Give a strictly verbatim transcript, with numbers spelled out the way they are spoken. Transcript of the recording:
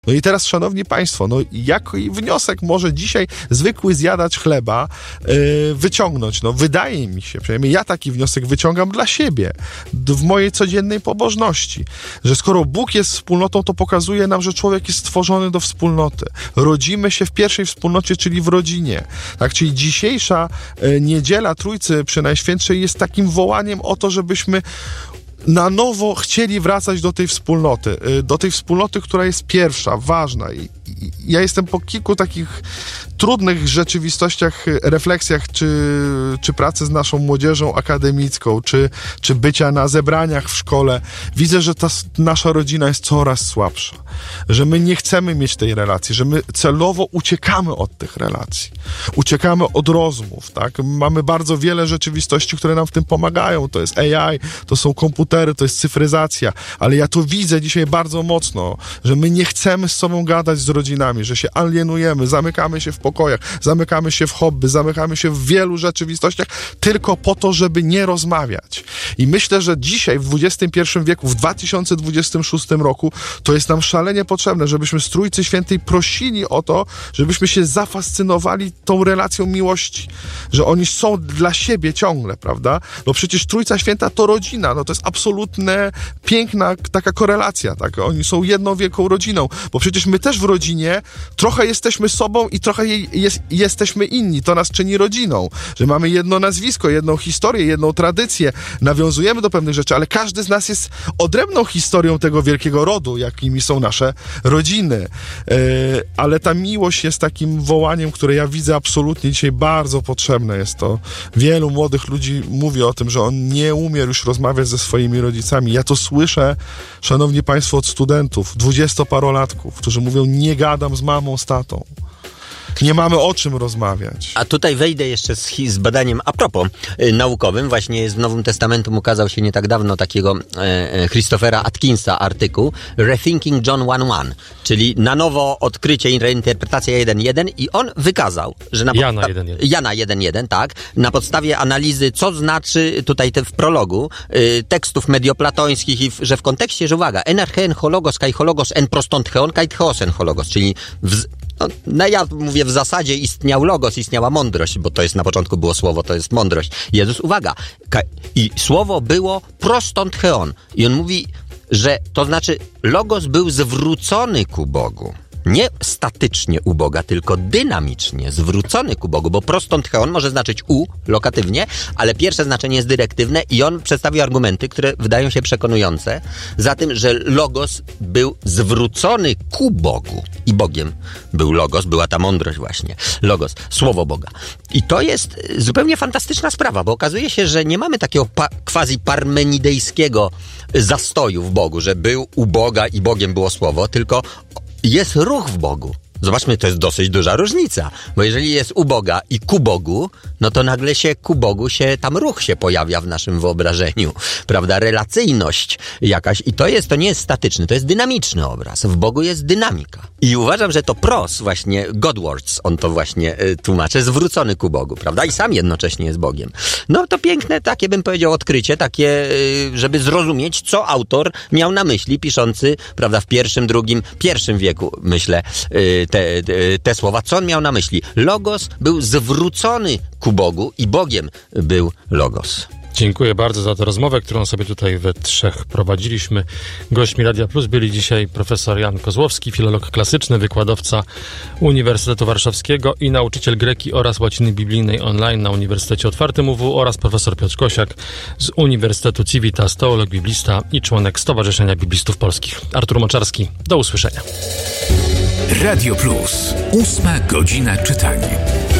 No i teraz, szanowni państwo, no jaki wniosek może dzisiaj zwykły zjadacz chleba yy, wyciągnąć? No wydaje mi się, przynajmniej ja taki wniosek wyciągam dla siebie, w mojej codziennej pobożności, że skoro Bóg jest wspólnotą, to pokazuje nam, że człowiek jest stworzony do wspólnoty. Rodzimy się w pierwszej wspólnocie, czyli w rodzinie. Tak, czyli dzisiejsza yy, niedziela Trójcy Przenajświętszej jest takim wołaniem o to, żebyśmy na nowo chcieli wracać do tej wspólnoty, do tej wspólnoty, która jest pierwsza, ważna. I, i ja jestem po kilku takich trudnych rzeczywistościach, refleksjach, czy, czy pracy z naszą młodzieżą akademicką, czy, czy bycia na zebraniach w szkole. Widzę, że ta nasza rodzina jest coraz słabsza, że my nie chcemy mieć tej relacji, że my celowo uciekamy od tych relacji, uciekamy od rozmów, tak? Mamy bardzo wiele rzeczywistości, które nam w tym pomagają. To jest A I, to są komputery, to jest cyfryzacja, ale ja to widzę dzisiaj bardzo mocno, że my nie chcemy z sobą gadać z rodzinami, że się alienujemy, zamykamy się w pokojach, zamykamy się w hobby, zamykamy się w wielu rzeczywistościach tylko po to, żeby nie rozmawiać. I myślę, że dzisiaj w dwudziestym pierwszym wieku, w dwa tysiące dwudziestym szóstym roku, to jest nam szalenie potrzebne, żebyśmy z Trójcy Świętej prosili o to, żebyśmy się zafascynowali tą relacją miłości, że oni są dla siebie ciągle, prawda? No przecież Trójca Święta to rodzina, no to jest absolutnie piękna taka korelacja, tak? Oni są jedną wielką rodziną, bo przecież my też w rodzinie trochę jesteśmy sobą i trochę jest, jesteśmy inni, to nas czyni rodziną, że mamy jedno nazwisko, jedną historię, jedną tradycję, nawiązujemy do pewnych rzeczy, ale każdy z nas jest odrębną historią tego wielkiego rodu, jakimi są nasze rodziny. Yy, ale ta miłość jest takim wołaniem, które ja widzę absolutnie dzisiaj bardzo potrzebne jest to. Wielu młodych ludzi mówi o tym, że on nie umie już rozmawiać ze swoimi rodzicami. Ja to słyszę, szanowni państwo, od studentów, dwudziestoparolatków, którzy mówią, nie gadam z mamą, z tatą. Nie mamy o czym rozmawiać. A tutaj wejdę jeszcze z, z badaniem a propos y, naukowym. Właśnie z Nowym Testamentem ukazał się nie tak dawno takiego e, Christophera Atkinsa artykuł Rethinking John jeden jeden, czyli na nowo odkrycie i reinterpretacja jeden jeden i on wykazał, że na Jana jeden jeden. Jana jeden jeden, tak. Na podstawie analizy, co znaczy tutaj te w prologu y, tekstów medioplatońskich i w, że w kontekście, że uwaga, enarchein hologos kai hologos en prostontcheon kai theos en hologos, czyli w, No, no ja mówię, w zasadzie istniał logos, istniała mądrość, bo to jest na początku było słowo, to jest mądrość. Jezus, uwaga, ka- i słowo było prostontcheon. I on mówi, że to znaczy logos był zwrócony ku Bogu. Nie statycznie u Boga, tylko dynamicznie zwrócony ku Bogu, bo prostontcheon może znaczyć u, lokatywnie, ale pierwsze znaczenie jest dyrektywne i on przedstawił argumenty, które wydają się przekonujące za tym, że logos był zwrócony ku Bogu i Bogiem był logos, była ta mądrość właśnie, logos, słowo Boga. I to jest zupełnie fantastyczna sprawa, bo okazuje się, że nie mamy takiego pa- quasi-parmenidejskiego zastoju w Bogu, że był u Boga i Bogiem było słowo, tylko jest ruch w Bogu. Zobaczmy, to jest dosyć duża różnica, bo jeżeli jest u Boga i ku Bogu, no to nagle się ku Bogu się, tam ruch się pojawia w naszym wyobrażeniu, prawda, relacyjność jakaś i to jest, to nie jest statyczny, to jest dynamiczny obraz, w Bogu jest dynamika. I uważam, że to pros właśnie, Godwords, on to właśnie y, tłumaczy, zwrócony ku Bogu, prawda, i sam jednocześnie jest Bogiem. No to piękne, takie bym powiedział odkrycie, takie, y, żeby zrozumieć, co autor miał na myśli, piszący, prawda, w pierwszym, drugim, pierwszym wieku, myślę, y, Te, te, te słowa, co on miał na myśli? Logos był zwrócony ku Bogu i Bogiem był Logos. Dziękuję bardzo za tę rozmowę, którą sobie tutaj we trzech prowadziliśmy. Gośćmi Radia Plus byli dzisiaj profesor Jan Kozłowski, filolog klasyczny, wykładowca Uniwersytetu Warszawskiego i nauczyciel greki oraz łaciny biblijnej online na Uniwersytecie Otwartym U W oraz profesor Piotr Kosiak z Uniwersytetu Civitas, teolog, biblista i członek Stowarzyszenia Biblistów Polskich. Artur Moczarski, do usłyszenia. Radio Plus, ósma godzina czytania.